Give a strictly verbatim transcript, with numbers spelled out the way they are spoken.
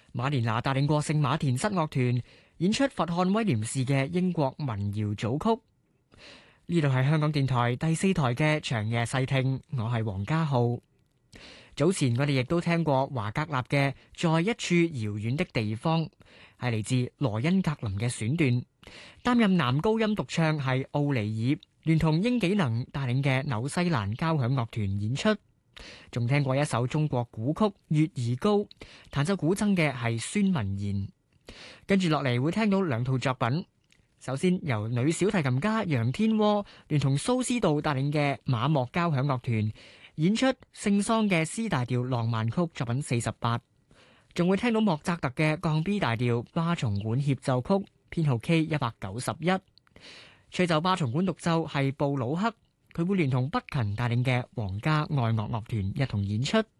馬連拿帶領過聖馬田室樂團演出佛漢威廉士嘅英國民謠組曲。呢度係香港電台第四台嘅長夜細聽，我係黃家浩。早前我哋亦都聽過華格納嘅在一處遙遠的地方，係嚟自羅恩格林嘅選段。擔任男高音獨唱係奧尼爾，聯同英紀能帶領嘅紐西蘭交響樂團演出。仲聽過一首中國古曲《月兒高》，彈奏古箏嘅係孫文賢。跟住落嚟會聽到兩套作品。首先由女小提琴家楊天窩聯同蘇斯道帶領嘅馬莫交響樂團演出聖桑嘅 C 大調浪漫曲作品四十八，仲會聽到莫扎特嘅降 B 大調巴松管協奏曲編號 K 一百九十一。吹奏巴松管獨奏係布魯克，佢會聯同北勤帶領嘅皇家愛樂樂團一同演出。